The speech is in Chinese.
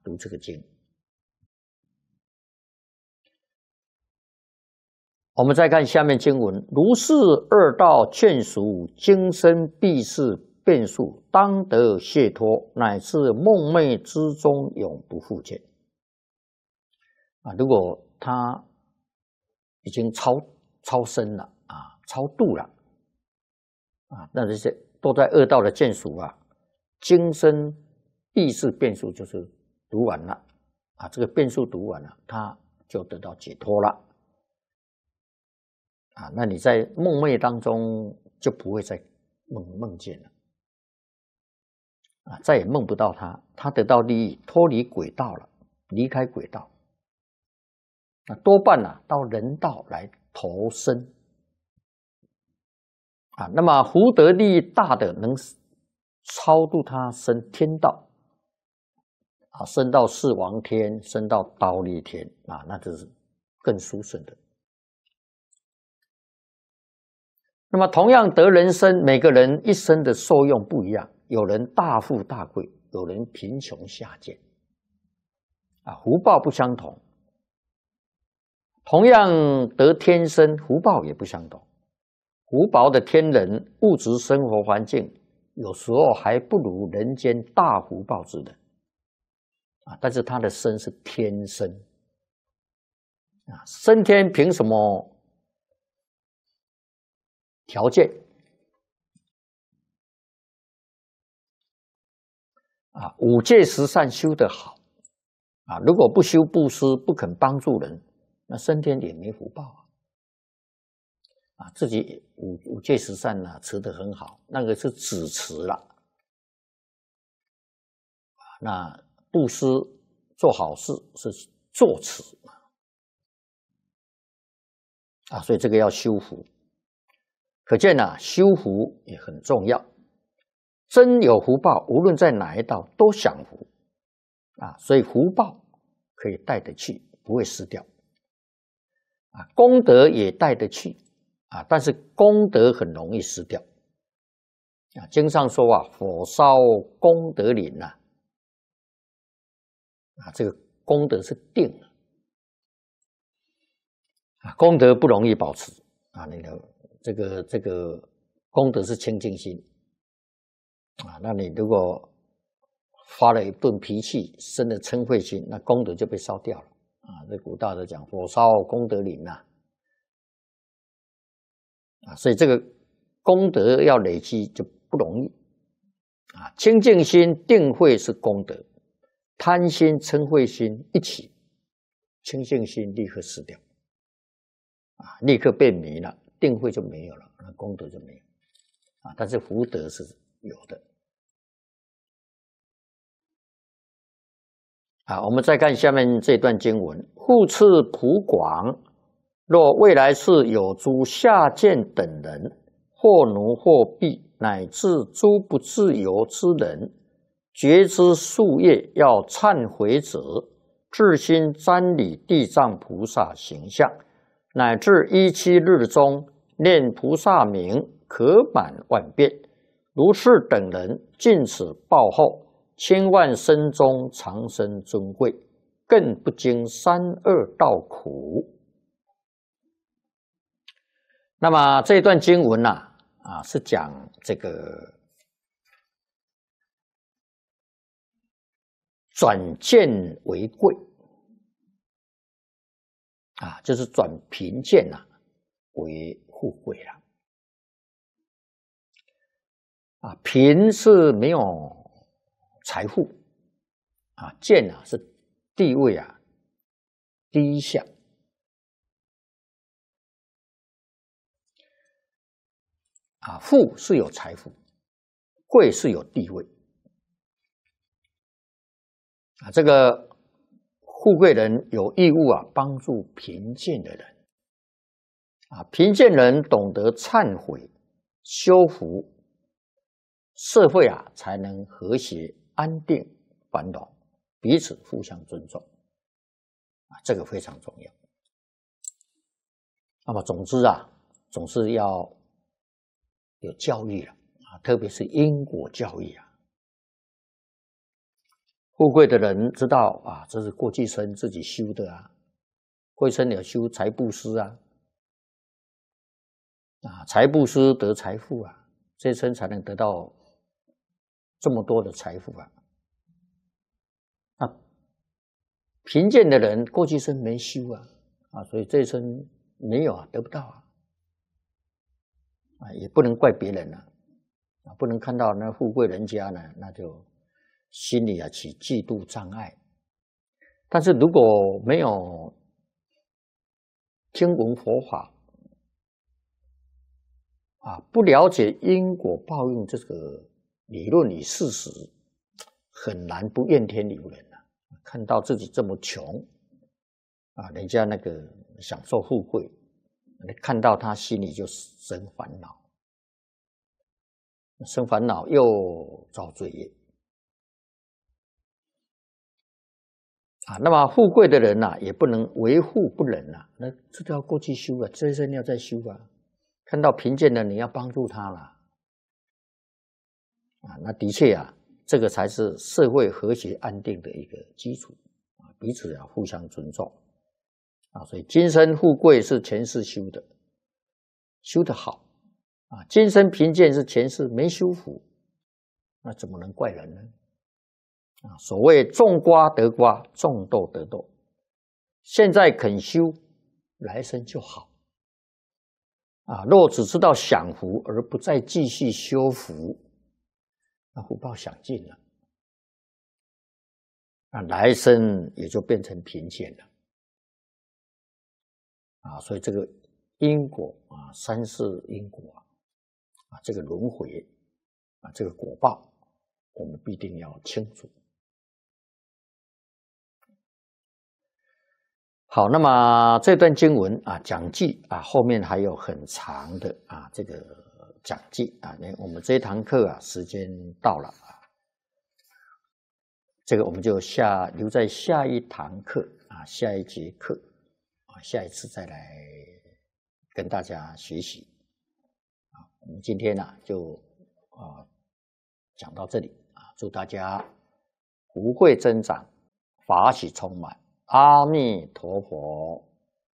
读这个经。我们再看下面经文：如是二道劝属，今生必是变数，当得解脱，乃至梦寐之中永不复见。如果他已经超生了超度了那这些都在二道的眷属今生必是变数，就是读完了这个变数读完了，他就得到解脱了那你在梦寐当中就不会再梦见了再也梦不到他得到利益，脱离轨道了，离开轨道。多半到人道来投生那么福德利益大的能超度他升天道升到四王天，升到忉利天那就是更殊胜的。那么同样得人生，每个人一生的受用不一样，有人大富大贵，有人贫穷下贱福报不相同。同样得天生，福报也不相同。福薄的天人，物质生活环境有时候还不如人间大福报之人但是他的生是天生升天凭什么条件五戒十善修得好如果不修布施，不肯帮助人，那升天也没福报自己五戒十善持得很好，那个是只持了那布施做好事是坐持所以这个要修福。可见修福也很重要。真有福报，无论在哪一道都享福所以福报可以带得去，不会失掉功德也带得去但是功德很容易失掉经上说火烧功德林这个功德是定功德不容易保持你的这个功德是清净心那你如果发了一顿脾气，生了嗔恚心，那功德就被烧掉了这古大德讲火烧功德林所以这个功德要累积就不容易清净心定慧是功德，贪心嗔恚心一起，清净心立刻失掉立刻变迷了，定慧就没有了，那功德就没有但是福德是有的我们再看下面这段经文：复次普广，若未来世有诸下贱等人，或奴或婢，乃至诸不自由之人，觉知夙业要忏悔者，至心瞻礼地藏菩萨形象，乃至17日中念菩萨名，可满万遍。如是等人，尽此报后，千万生中长生尊贵，更不经三恶道苦。那么这段经文是讲这个转贱为贵就是转贫贱为富贵了贫是没有财富贱是地位低下富是有财富，贵是有地位这个富贵人有义务帮助贫贱的人贫贱人懂得忏悔修福，社会才能和谐安定繁荣，彼此互相尊重这个非常重要。那么总之总是要有教育了特别是因果教育富贵的人知道啊，这是过去生自己修的啊，过去生有修财布施啊，财布施得财富啊，这一生才能得到这么多的财富啊。那贫贱的人过去生没修啊，所以这一生没有啊，得不到也不能怪别人不能看到那富贵人家呢，那就心里起嫉妒障碍。但是如果没有听闻佛法不了解因果报应这个理论与事实，很难不怨天尤人看到自己这么穷人家那个享受富贵，看到他心里就生烦恼，生烦恼又造罪业那么富贵的人也不能为富不仁那这都要过去修这一生要再修看到贫贱的你要帮助他了那的确这个才是社会和谐安定的一个基础彼此要互相尊重所以今生富贵是前世修的，修得好今生贫贱是前世没修福，那怎么能怪人呢？所谓种瓜得瓜，种豆得豆，现在肯修，来生就好若只知道享福而不再继续修福，那福报享尽了来生也就变成贫贱了所以这个因果三世因果这个轮回这个果报我们必定要清楚。好，那么这段经文讲记后面还有很长的这个讲记我们这一堂课时间到了这个我们就留在下一堂课下一节课下一次再来跟大家学习我们今天就讲到这里祝大家福慧增长，法喜充满。阿弥陀佛。